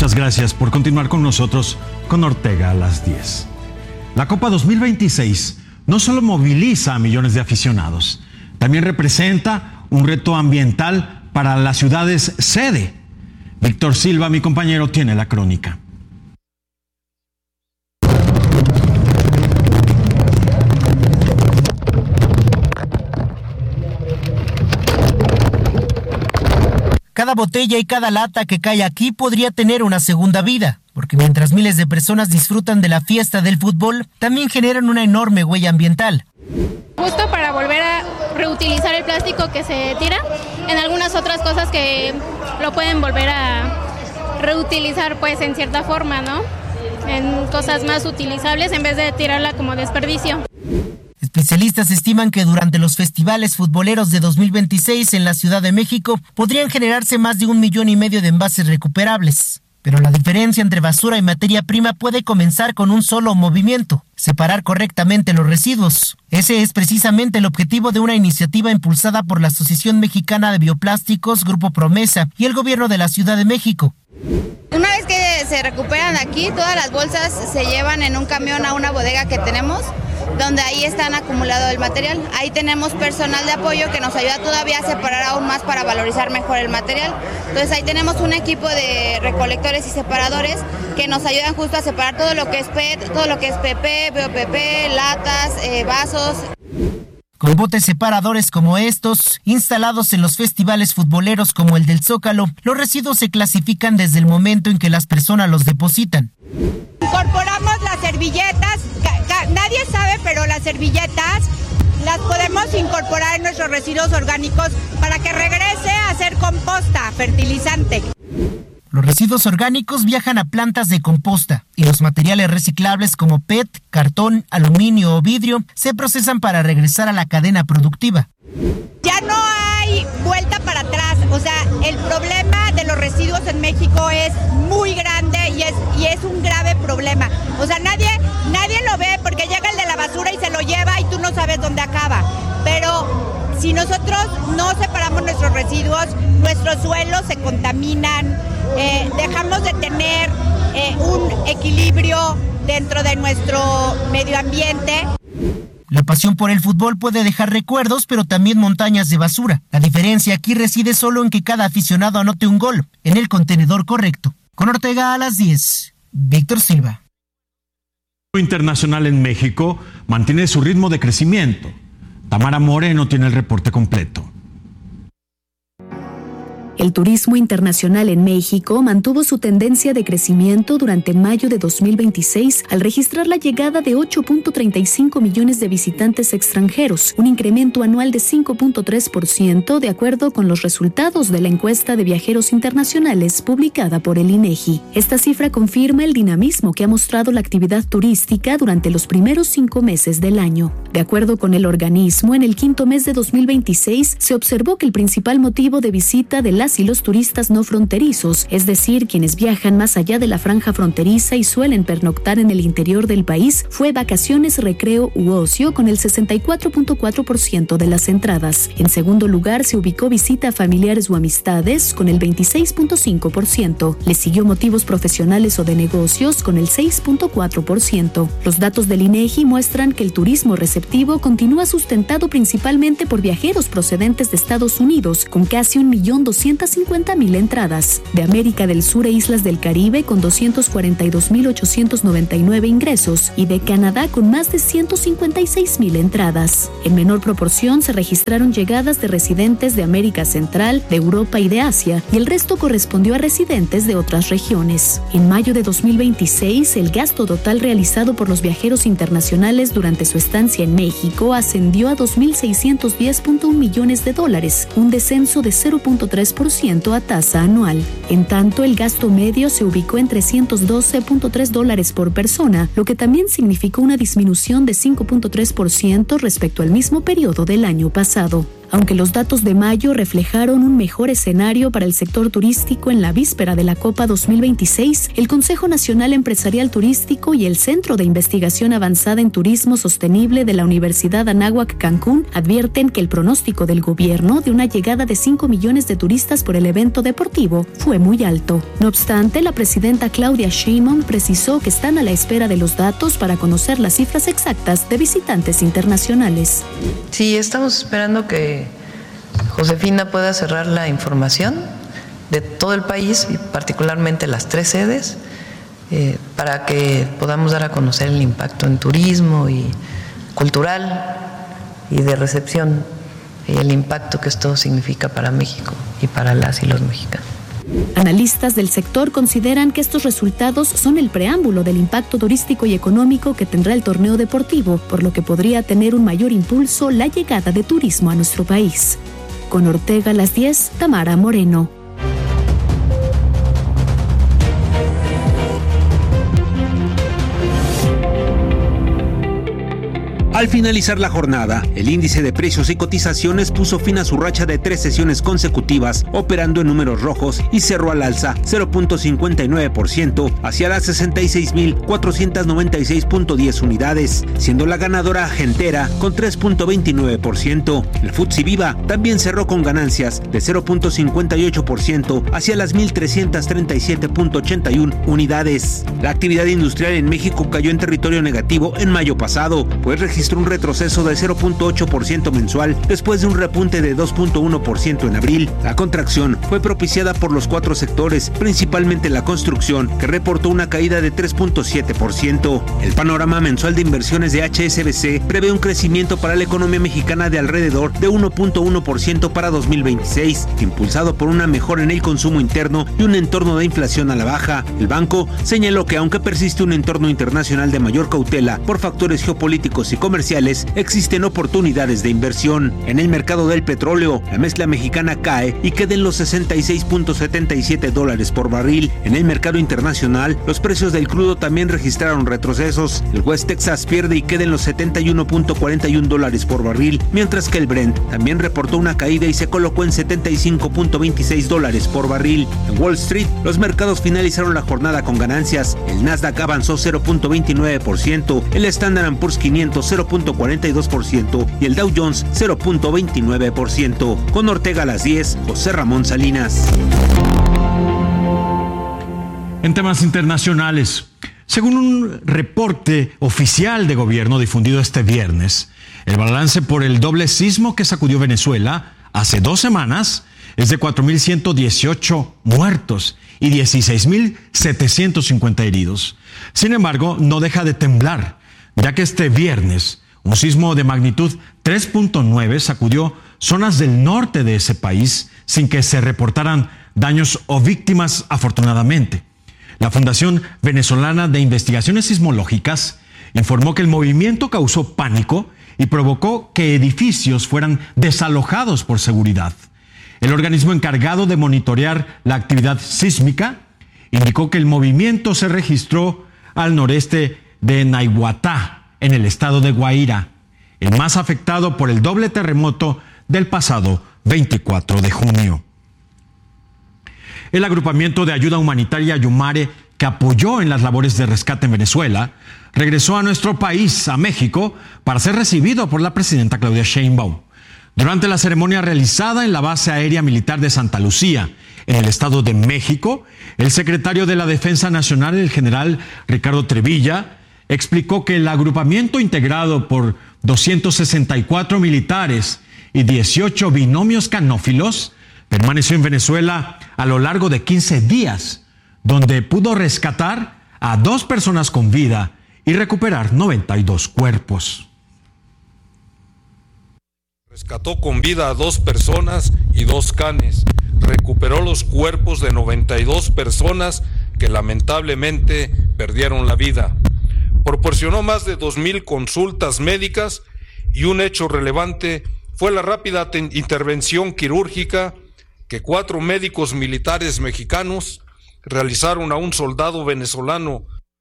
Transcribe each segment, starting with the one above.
Muchas gracias por continuar con nosotros con Ortega a las 10. La Copa 2026 no solo moviliza a millones de aficionados, también representa un reto ambiental para las ciudades sede. Víctor Silva, mi compañero, tiene la crónica. Cada botella y cada lata que cae aquí podría tener una segunda vida, porque mientras miles de personas disfrutan de la fiesta del fútbol, también generan una enorme huella ambiental. Justo para volver a reutilizar el plástico que se tira en algunas otras cosas que lo pueden volver a reutilizar pues en cierta forma, ¿no? En cosas más utilizables en vez de tirarla como desperdicio. Especialistas estiman que durante los festivales futboleros de 2026 en la Ciudad de México podrían generarse más de 1,5 millones de envases recuperables. Pero la diferencia entre basura y materia prima puede comenzar con un solo movimiento: separar correctamente los residuos. Ese es precisamente el objetivo de una iniciativa impulsada por la Asociación Mexicana de Bioplásticos, Grupo Promesa y el Gobierno de la Ciudad de México. Una vez que se recuperan aquí, todas las bolsas se llevan en un camión a una bodega que tenemos, donde ahí están acumulado el material. Ahí tenemos personal de apoyo que nos ayuda todavía a separar aún más para valorizar mejor el material. Entonces ahí tenemos un equipo de recolectores y separadores que nos ayudan justo a separar todo lo que es PET, todo lo que es PP, BOPP, latas, vasos. Con botes separadores como estos, instalados en los festivales futboleros como el del Zócalo, los residuos se clasifican desde el momento en que las personas los depositan. Incorporamos las servilletas, nadie sabe, pero las servilletas las podemos incorporar en nuestros residuos orgánicos para que regrese a ser composta, fertilizante. Los residuos orgánicos viajan a plantas de composta y los materiales reciclables como PET, cartón, aluminio o vidrio se procesan para regresar a la cadena productiva. Ya no hay vuelta para atrás, o sea, el problema de los residuos en México es muy grande y es un grave problema. O sea, nadie lo ve porque llega el de la basura y se lo lleva y tú no sabes dónde acaba. Pero si nosotros no separamos nuestros residuos, nuestros suelos se contaminan, dejamos de tener un equilibrio dentro de nuestro medio ambiente. La pasión por el fútbol puede dejar recuerdos, pero también montañas de basura. La diferencia aquí reside solo en que cada aficionado anote un gol en el contenedor correcto. Con Ortega a las 10, Víctor Silva. Internacional en México mantiene su ritmo de crecimiento. Tamara Moreno tiene el reporte completo. El turismo internacional en México mantuvo su tendencia de crecimiento durante mayo de 2026 al registrar la llegada de 8.35 millones de visitantes extranjeros, un incremento anual de 5.3% de acuerdo con los resultados de la encuesta de viajeros internacionales publicada por el INEGI. Esta cifra confirma el dinamismo que ha mostrado la actividad turística durante los primeros 5 meses del año. De acuerdo con el organismo, en el quinto mes de 2026 se observó que el principal motivo de visita de las y los turistas no fronterizos, es decir, quienes viajan más allá de la franja fronteriza y suelen pernoctar en el interior del país, fue vacaciones, recreo u ocio con el 64.4% de las entradas. En segundo lugar se ubicó visita a familiares o amistades con el 26.5%. Le siguió motivos profesionales o de negocios con el 6.4%. Los datos del INEGI muestran que el turismo receptivo continúa sustentado principalmente por viajeros procedentes de Estados Unidos, con casi 1.250.000 entradas, de América del Sur e Islas del Caribe con 242.899 ingresos y de Canadá con más de 156.000 entradas. En menor proporción se registraron llegadas de residentes de América Central, de Europa y de Asia, y el resto correspondió a residentes de otras regiones. En mayo de 2026, el gasto total realizado por los viajeros internacionales durante su estancia en México ascendió a $2.610.1 millones, un descenso de 0.3% a tasa anual. En tanto, el gasto medio se ubicó en $312.3 por persona, lo que también significó una disminución de 5.3% respecto al mismo periodo del año pasado. Aunque los datos de mayo reflejaron un mejor escenario para el sector turístico en la víspera de la Copa 2026, el Consejo Nacional Empresarial Turístico y el Centro de Investigación Avanzada en Turismo Sostenible de la Universidad Anáhuac Cancún advierten que el pronóstico del gobierno de una llegada de 5 millones de turistas por el evento deportivo fue fue muy alto. No obstante, la presidenta Claudia Sheinbaum precisó que están a la espera de los datos para conocer las cifras exactas de visitantes internacionales. Sí, estamos esperando que Josefina pueda cerrar la información de todo el país y particularmente las 3 sedes para que podamos dar a conocer el impacto en turismo y cultural y de recepción y el impacto que esto significa para México y para las y los mexicanos. Analistas del sector consideran que estos resultados son el preámbulo del impacto turístico y económico que tendrá el torneo deportivo, por lo que podría tener un mayor impulso la llegada de turismo a nuestro país. Con Ortega a las 10, Tamara Moreno. Al finalizar la jornada, el índice de precios y cotizaciones puso fin a su racha de 3 sesiones consecutivas, operando en números rojos y cerró al alza 0.59% hacia las 66.496.10 unidades, siendo la ganadora Gentera con 3.29%. El FTSE Viva también cerró con ganancias de 0.58% hacia las 1.337.81 unidades. La actividad industrial en México cayó en territorio negativo en mayo pasado, pues registró un retroceso de 0.8% mensual después de un repunte de 2.1% en abril. La contracción fue propiciada por los 4 sectores, principalmente la construcción, que reportó una caída de 3.7%. El panorama mensual de inversiones de HSBC prevé un crecimiento para la economía mexicana de alrededor de 1.1% para 2026, impulsado por una mejora en el consumo interno y un entorno de inflación a la baja. El banco señaló que aunque persiste un entorno internacional de mayor cautela por factores geopolíticos y comerciales, existen oportunidades de inversión. En el mercado del petróleo, la mezcla mexicana cae y queda en los $66.77 por barril. En el mercado internacional, los precios del crudo también registraron retrocesos. El West Texas pierde y queda en los $71.41 por barril, mientras que el Brent también reportó una caída y se colocó en $75.26 por barril. En Wall Street, los mercados finalizaron la jornada con ganancias. El Nasdaq avanzó 0.29%, el Standard & Poor's 500 0.42% y el Dow Jones 0.29%. Con Ortega a las 10, José Ramón Salinas. En temas internacionales, según un reporte oficial de gobierno difundido este viernes, el balance por el doble sismo que sacudió Venezuela hace 2 semanas es de 4.118 muertos y 16.750 heridos. Sin embargo, no deja de temblar, ya que este viernes un sismo de magnitud 3.9 sacudió zonas del norte de ese país sin que se reportaran daños o víctimas, afortunadamente. La Fundación Venezolana de Investigaciones Sismológicas informó que el movimiento causó pánico y provocó que edificios fueran desalojados por seguridad. El organismo encargado de monitorear la actividad sísmica indicó que el movimiento se registró al noreste de Naiguatá, en el estado de Guairá, el más afectado por el doble terremoto del pasado 24 de junio. El agrupamiento de ayuda humanitaria Yumare, que apoyó en las labores de rescate en Venezuela, regresó a nuestro país, a México, para ser recibido por la presidenta Claudia Sheinbaum. Durante la ceremonia realizada en la base aérea militar de Santa Lucía, en el Estado de México, el secretario de la Defensa Nacional, el general Ricardo Trevilla, explicó que el agrupamiento, integrado por 264 militares y 18 binomios canófilos, permaneció en Venezuela a lo largo de 15 días, donde pudo rescatar a 2 personas con vida y recuperar 92 cuerpos. Rescató con vida a 2 personas y 2 canes. Recuperó los cuerpos de 92 personas que lamentablemente perdieron la vida. Proporcionó más de 2,000 consultas médicas y un hecho relevante fue la rápida intervención quirúrgica que 4 médicos militares mexicanos realizaron a un soldado venezolano.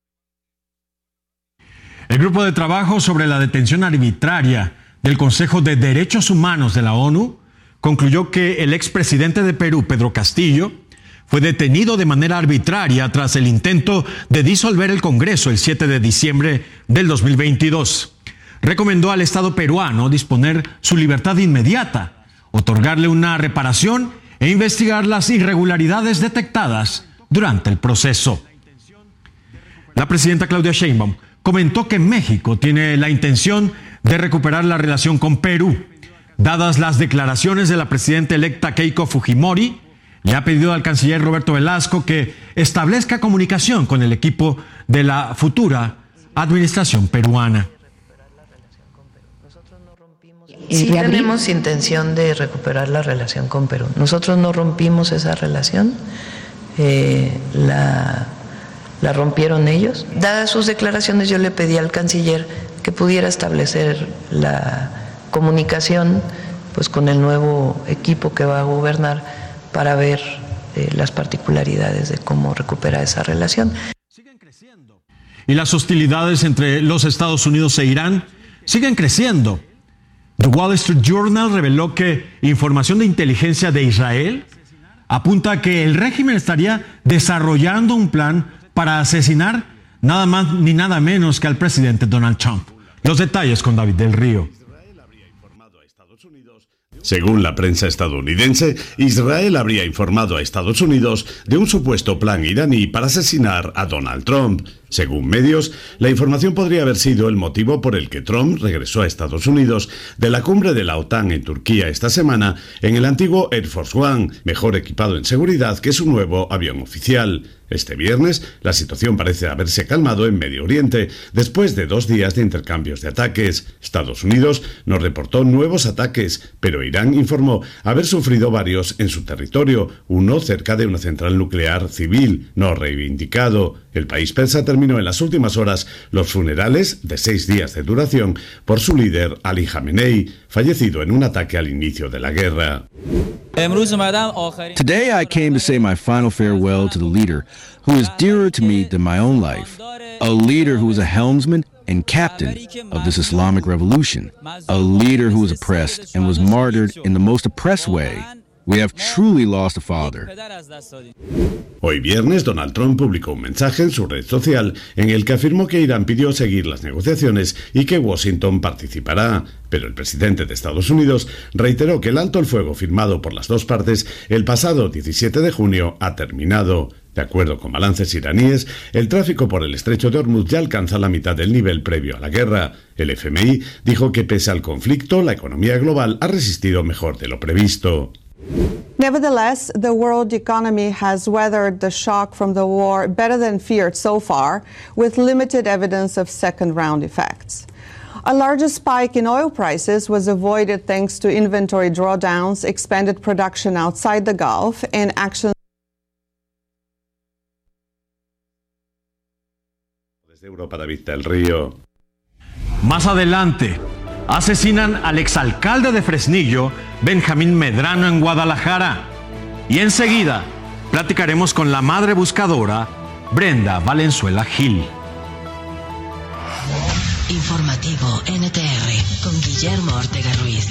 El grupo de trabajo sobre la detención arbitraria del Consejo de Derechos Humanos de la ONU concluyó que el expresidente de Perú, Pedro Castillo, fue detenido de manera arbitraria tras el intento de disolver el Congreso el 7 de diciembre del 2022. Recomendó al Estado peruano disponer su libertad inmediata, otorgarle una reparación e investigar las irregularidades detectadas durante el proceso. La presidenta Claudia Sheinbaum comentó que México tiene la intención de recuperar la relación con Perú. Dadas las declaraciones de la presidenta electa Keiko Fujimori, le ha pedido al canciller Roberto Velasco que establezca comunicación con el equipo de la futura administración peruana. Sí tenemos intención de recuperar la relación con Perú. Nosotros no rompimos esa relación, la rompieron ellos. Dadas sus declaraciones, yo le pedí al canciller que pudiera establecer la comunicación pues con el nuevo equipo que va a gobernar para ver las particularidades de cómo recuperar esa relación. Siguen creciendo. Y las hostilidades entre los Estados Unidos e Irán siguen creciendo. The Wall Street Journal reveló que información de inteligencia de Israel apunta a que el régimen estaría desarrollando un plan para asesinar nada más ni nada menos que al presidente Donald Trump. Los detalles con David del Río. Según la prensa estadounidense, Israel habría informado a Estados Unidos de un supuesto plan iraní para asesinar a Donald Trump. Según medios, la información podría haber sido el motivo por el que Trump regresó a Estados Unidos de la cumbre de la OTAN en Turquía esta semana en el antiguo Air Force One, mejor equipado en seguridad que su nuevo avión oficial. Este viernes, la situación parece haberse calmado en Medio Oriente después de 2 días de intercambios de ataques. Estados Unidos no reportó nuevos ataques, pero Irán informó haber sufrido varios en su territorio, uno cerca de una central nuclear civil no reivindicado. El país persa terminó en las últimas horas los funerales de 6 días de duración por su líder Ali Khamenei, fallecido en un ataque al inicio de la guerra. Today I came to say my final farewell to the leader who is dearer to me than my own life, a leader who was a helmsman and captain of this Islamic revolution, a leader who was oppressed and was martyred in the most oppressed way. We have truly lost a father. Hoy viernes, Donald Trump publicó un mensaje en su red social en el que afirmó que Irán pidió seguir las negociaciones y que Washington participará. Pero el presidente de Estados Unidos reiteró que el alto el fuego firmado por las dos partes el pasado 17 de junio ha terminado. De acuerdo con balances iraníes, el tráfico por el estrecho de Hormuz ya alcanza la mitad del nivel previo a la guerra. El FMI dijo que pese al conflicto, la economía global ha resistido mejor de lo previsto. Nevertheless, the world economy has weathered the shock from the war better than feared so far, with limited evidence of second-round effects. A larger spike in oil prices was avoided thanks to inventory drawdowns, expanded production outside the Gulf, and actions. Desde Europa, David del Río. Más adelante, asesinan al exalcalde de Fresnillo, Benjamín Medrano, en Guadalajara. Y enseguida platicaremos con la madre buscadora, Brenda Valenzuela Gil. Informativo NTR con Guillermo Ortega Ruiz.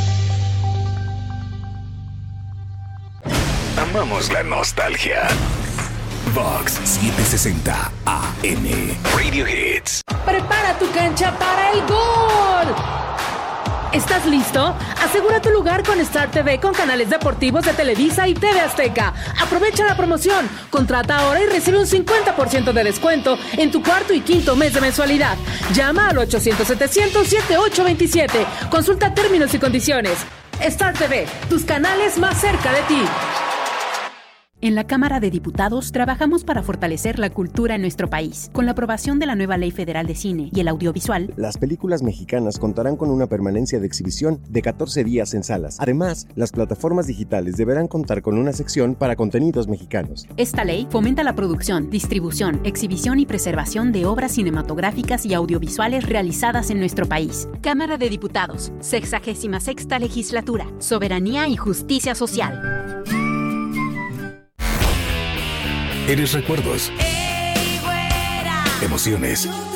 Amamos la nostalgia. Vox 760 AM Radio Hits. Prepara tu cancha para el gol. ¿Estás listo? Asegura tu lugar con Star TV con canales deportivos de Televisa y TV Azteca. Aprovecha la promoción. Contrata ahora y recibe un 50% de descuento en tu cuarto y quinto mes de mensualidad. Llama al 800-700-7827. Consulta términos y condiciones. Star TV, tus canales más cerca de ti. En la Cámara de Diputados trabajamos para fortalecer la cultura en nuestro país. Con la aprobación de la nueva Ley Federal de Cine y el Audiovisual, las películas mexicanas contarán con una permanencia de exhibición de 14 días en salas. Además, las plataformas digitales deberán contar con una sección para contenidos mexicanos. Esta ley fomenta la producción, distribución, exhibición y preservación de obras cinematográficas y audiovisuales realizadas en nuestro país. Cámara de Diputados, 66ª Legislatura, Soberanía y Justicia Social. Eres recuerdos, emociones,